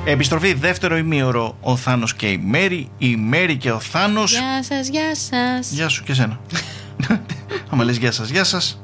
Επιστροφή δεύτερο ημίωρο. Ο Θάνος και η Μέρη. Η Μέρη και ο Θάνος. Γεια σας, γεια σας. Γεια σου και εσένα. Άμα λες γεια σας, γεια σας.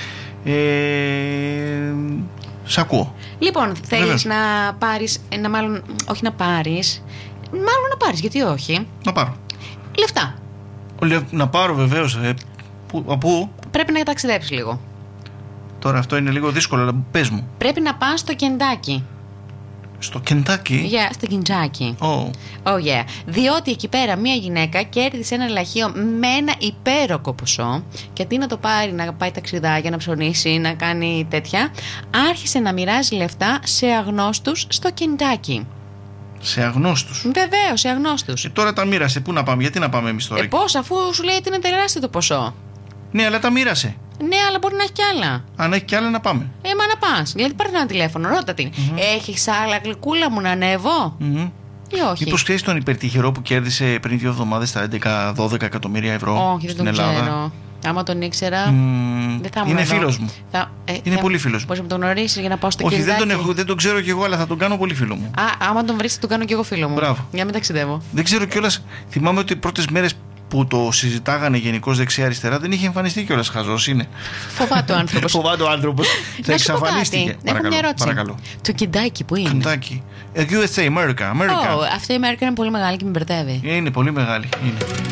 Σ' ακούω. Λοιπόν, θέλεις να πάρεις, όχι να πάρεις, μάλλον να πάρεις, γιατί όχι. Να πάρω. Λεφτά. Να πάρω βεβαίως. Από πού? Πρέπει να ταξιδέψεις λίγο. Τώρα αυτό είναι λίγο δύσκολο, αλλά πες μου. Πρέπει να πας στο Κεντάκι. Στο Κεντάκι? Στο Κεντάκι. Oh yeah. Διότι εκεί πέρα μία γυναίκα κέρδισε ένα λαχείο με ένα υπέροχο ποσό. Και αντί να το πάρει να πάει ταξιδάκια, να ψωνίσει, να κάνει τέτοια, άρχισε να μοιράζει λεφτά σε αγνώστους στο Κεντάκι. Σε αγνώστους? Βεβαίως, σε αγνώστους. Τώρα τα μοίρασε. Πού να πάμε, γιατί να πάμε εμείς τώρα? Πώς, αφού σου λέει ότι είναι τεράστιο το ποσό. Ναι, αλλά τα μοίρασε. Ναι, αλλά μπορεί να έχει κι άλλα. Αν έχει κι άλλα, να πάμε. Μα να πας. Δηλαδή, πάρε ένα τηλέφωνο, ρώτα την. Έχεις άλλα, γλυκούλα μου, να ανέβω? Ή όχι? Μήπως ξέρεις τον υπερτυχερό που κέρδισε πριν 2 εβδομάδες τα 11-12 εκατομμύρια ευρώ? Όχι, στην δεν τον Ελλάδα? ξέρω. Άμα τον ήξερα, δεν θα ήμουν είναι εδώ. φίλος μου. Είναι πολύ φίλος μου. Πώς να τον γνωρίσεις για να πάω στο Όχι, Κεντάκι? δεν τον ξέρω κι εγώ, αλλά θα τον κάνω πολύ φίλο μου. Άμα τον βρεις, θα τον κάνω κι εγώ φίλο μου. Μπράβο. Για να μην ταξιδεύω. Δεν ξέρω κιόλας. Θυμάμαι ότι οι πρώτες μέρες που το συζητάγανε γενικώς δεξιά-αριστερά δεν είχε εμφανιστεί κιόλας. Χαζός είναι. Φοβάται ο άνθρωπος. Φοβάται ο άνθρωπος. Θα εξαφανίστηκε. Έχω μια ερώτηση. Παρακαλώ. Το Κεντάκι που είναι? Κεντάκι. USA, America. Αυτή η America είναι πολύ μεγάλη και με μπερδεύει. Είναι πολύ μεγάλη. Είναι.